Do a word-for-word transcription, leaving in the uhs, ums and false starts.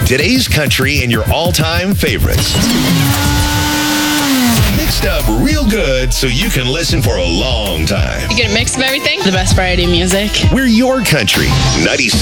Today's country and your all-time favorites. Mixed up real good so you can listen for a long time. You get a mix of everything? The best variety of music. We're your country. ninety-six